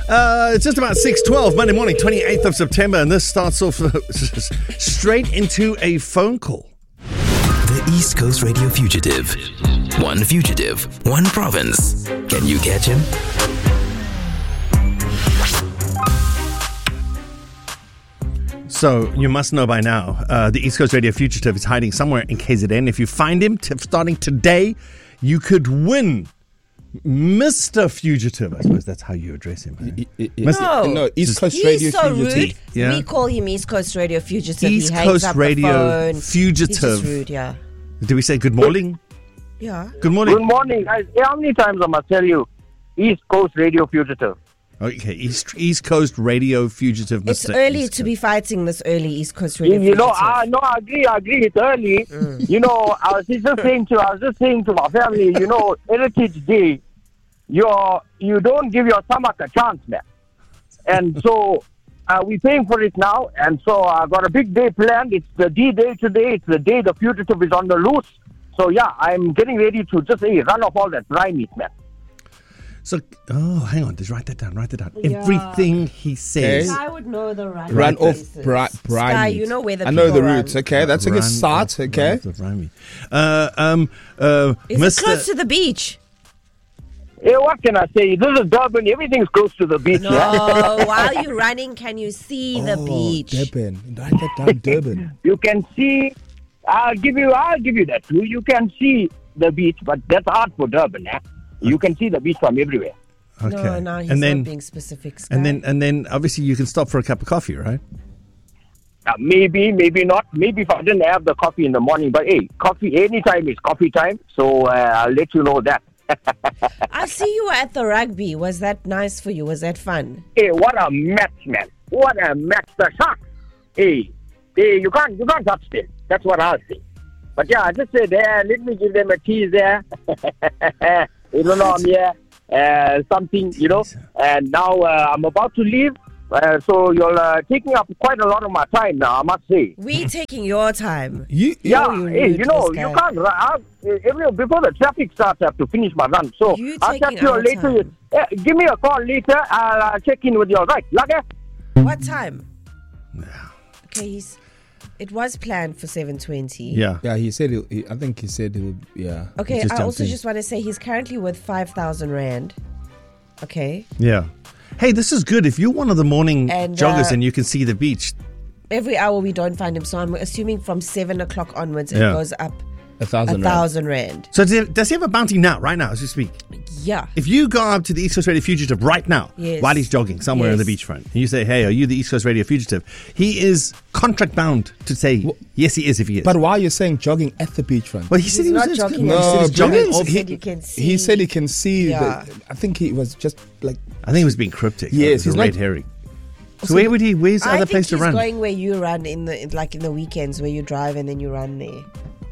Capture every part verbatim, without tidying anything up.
Uh, it's just about six twelve, Monday morning, twenty-eighth of September, and this starts off straight into a phone call. The East Coast Radio Fugitive. One fugitive, one province. Can you catch him? So, you must know by now, uh, the East Coast Radio Fugitive is hiding somewhere in K Z N. If you find him, t- starting today, you could win Mister Fugitive. I suppose that's how you address him. Right? I, I, I, no, no, East Coast he's Radio so Fugitive. rude. Yeah. We call him East Coast Radio Fugitive. East he hangs Coast up Radio the phone. Fugitive. He's just rude, yeah. Do we say good morning? Yeah. Good morning. Good morning, guys. How many times I must tell you? East Coast Radio Fugitive. Okay, East East Coast Radio Fugitive. It's Mister early East to Coast. be fighting this early East Coast Radio You, you Fugitive. know, I no, I agree, I agree. It's early. Mm. You know, I was just saying to, I was just saying to my family, you know, Heritage Day, you're you don't give your stomach a chance, man. And so uh, we're paying for it now. And so I got a big day planned. It's the D day today. It's the day the fugitive is on the loose. So yeah, I'm getting ready to just hey, run off all that dry meat, man. So, oh, hang on. Just write that down. Write that down. Yeah. Everything he says. I would know the right Run off places. bri- brine. Sky, meat. you know where the I know the people routes. run. Okay, that's a Run good start. off- Okay. run off the Rhyme. Uh, um, uh, Is Mister it close to the beach? Hey, what can I say? This is Durban. Everything's close to the beach. No, man. while you're running, can you see the Oh, beach? Durban. Write that down, Durban. You can see. I'll give you. I'll give you that too. You can see the beach, but that's hard for Durban. Eh? You can see the beach from everywhere. Okay. No, no, he's and then, not being specific. Sky. and then, and then, obviously, you can stop for a cup of coffee, right? Uh, maybe, maybe not. Maybe if I didn't have the coffee in the morning. But hey, coffee anytime is coffee time. So uh, I'll let you know that. I see you were at the rugby. Was that nice for you? Was that fun? Hey, what a match, man! What a match! The Sharks. Hey, hey, you can't, you can't touch them. That's what I'll say. But yeah, I just said, uh, let me give them a tease there. You don't know I'm here. Uh, something, you know. And now uh, I'm about to leave. Uh, so you're uh, taking up quite a lot of my time now, I must say. We taking your time. You, Yeah, you hey, rude, you know, this you guy. can't run. I'll, every, before the traffic starts, I have to finish my run. So You I'll taking check you our later. time. Uh, give me a call later. I'll uh, check in with you. Right, Lager? What time? Okay, he's. It was planned for seven twenty. Yeah. yeah, he said. He, he, I think he said he would. Yeah. Okay, just I jumped also in. just want to say he's currently worth five thousand rand. Okay. Yeah. Hey, this is good. If you're one of the morning And, joggers uh, and you can see the beach, Every hour we don't find him, so I'm assuming from seven o'clock onwards it Yeah. goes up A a thousand. rand. thousand rand. so does he, does he have a bounty now, right now, as we speak? Yeah. If you go up to the East Coast Radio Fugitive right now, Yes. while he's jogging somewhere on the Yes. beachfront, and you say, hey, are you the East Coast Radio Fugitive? He is contract bound to say, yes, he is if he is. But why are you saying jogging at the beachfront? well, he said He's he was not jogging he at said No, he's jogging because off. He said you can see. He said he can see. Yeah. The, I think he was just like. I think he was being cryptic. Yes, It was he's a not- red herring. So where would he? Where's the I other think place to he's run? going where you run in the in- like in the weekends where you drive and then you run there.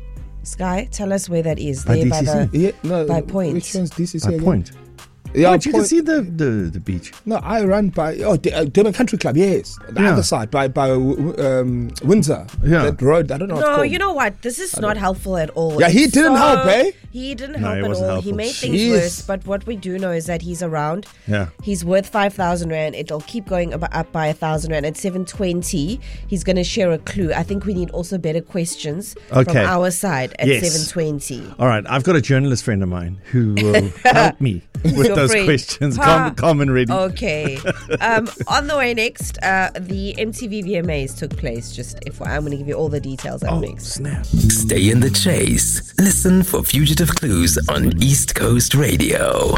Sky, tell us where that is. By There by D C C? the Yeah, no. By Point. Which one's D C C By again? Point. Yeah, Point, you can Point. see the, the, the beach. No, I run by oh D- uh, Durban Country Club. Yes, the Yeah. other side by by um, Windsor. Yeah. That road. I don't know. what it's No, called. you know what? This is not helpful at all. Yeah, he It's didn't help, eh? He didn't No, help he at wasn't all. He helpful. made things Jeez. worse. But what we do know is that he's around. Yeah. He's worth five thousand rand. It'll keep going up, up by a thousand rand. At seven twenty, he's going to share a clue. I think we need also better questions Okay. from our side at Yes. seven twenty. All right, I've got a journalist friend of mine who will help me with Your those friend. questions. Ha. Come, come and ready. Okay. um, on the way next, uh, the M T V V M As took place. Just F Y I, I'm going to give you all the details up Oh, next. snap. Stay in the chase. Listen for fugitive clues on East Coast Radio.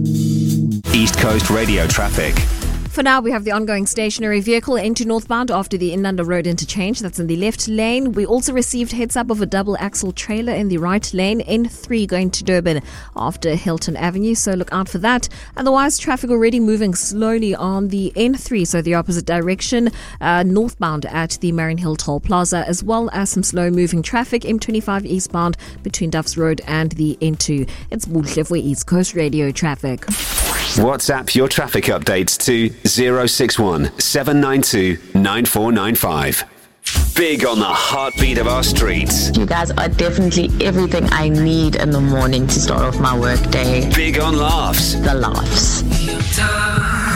East Coast Radio traffic. For now, we have the ongoing stationary vehicle into northbound after the Inlanda Road interchange. That's in the left lane. We also received heads up of a double axle trailer in the right lane, N three going to Durban after Hilton Avenue. So look out for that. Otherwise, traffic already moving slowly on the N three, so the opposite direction, uh, northbound at the Marion Hill Toll Plaza, as well as some slow moving traffic, M twenty-five eastbound between Duffs Road and the N two. It's Buhle for East Coast Radio traffic. WhatsApp your traffic updates to zero six one seven nine two nine four nine five. Big on the heartbeat of our streets. You guys are definitely everything I need in the morning to start off my work day. Big on laughs. The laughs. East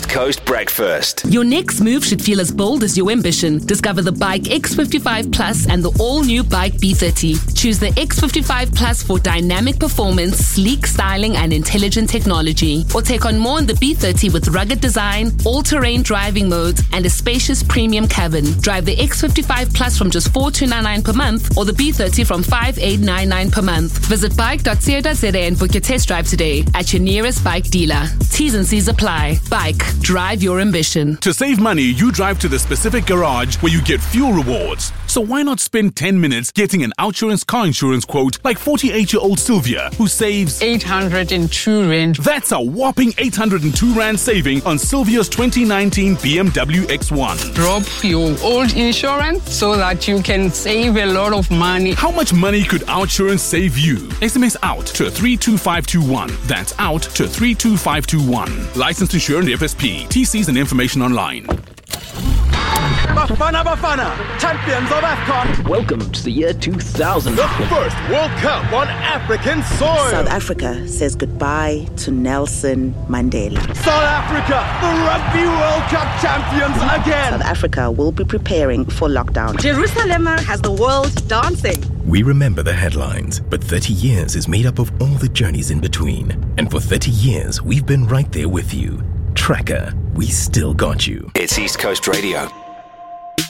East Coast Breakfast. Your next move should feel as bold as your ambition. Discover the Bike X fifty-five Plus and the all-new Bike B thirty. Choose the X fifty-five Plus for dynamic performance, sleek styling, and intelligent technology. Or take on more in the B thirty with rugged design, all-terrain driving modes, and a spacious premium cabin. Drive the X fifty-five Plus from just four thousand two hundred ninety-nine per month or the B thirty from five thousand eight hundred ninety-nine per month. Visit bike dot co dot za and book your test drive today at your nearest bike dealer. T's and C's apply. Bike. Drive your ambition. To save money, you drive to the specific garage where you get fuel rewards. So why not spend ten minutes getting an Outsurance car insurance quote like forty-eight-year-old Sylvia, who saves eight hundred two rand. That's a whopping eight hundred two rand saving on Sylvia's twenty nineteen B M W X one. Drop your old insurance so that you can save a lot of money. How much money could Outsurance save you? S M S out to three two five two one. That's out to three two five two one. Licensed Insurance F S P. T Cs and information online. Bafana Bafana, champions of AFCON. Welcome to the year two thousand. The first World Cup on African soil. South Africa says goodbye to Nelson Mandela. South Africa, the Rugby World Cup champions again. South Africa will be preparing for lockdown. Jerusalem has the world dancing. We remember the headlines, but thirty years is made up of all the journeys in between. And for thirty years, we've been right there with you. Tracker, we still got you. It's East Coast Radio.